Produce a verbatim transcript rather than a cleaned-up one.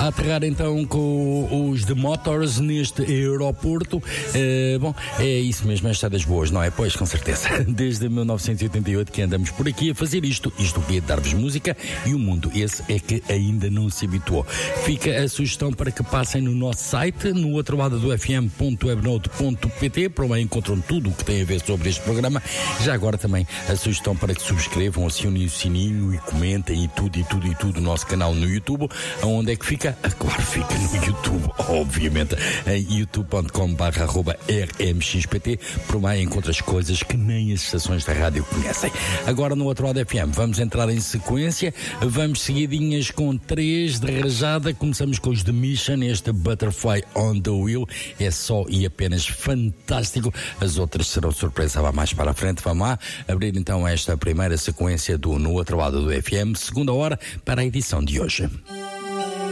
a aterrar então com os The Motors neste aeroporto. Uh, bom, é isso mesmo, esta das boas, não é? Pois, com certeza. Desde mil novecentos e oitenta e oito que andamos por aqui a fazer isto. Isto que é dar-vos música e o mundo. Esse é que ainda não se habituou. Fica a sugestão para que passem no nosso site, no outro lado do f m ponto webnote ponto p t, para lá encontram tudo o que tem a ver sobre este programa. Já agora também a sugestão para que subscrevam, acionem o sininho e comentem e tudo, e tudo, e tudo o nosso canal no YouTube. Aonde é que fica? Ah, claro, fica no YouTube, obviamente, em youtube ponto com barra arroba r m x p t. Por lá encontras coisas que nem as estações da rádio conhecem. Agora no outro lado F M vamos entrar em sequência, vamos seguidinhas com três de rajada. Começamos com os The Mission, este Butterfly on the Wheel é só e apenas fantástico. As outras serão surpresa, vá mais para a frente. Vamos lá abrir então esta primeira sequência do No Outro Lado do F M, segunda hora para a edição de hoje.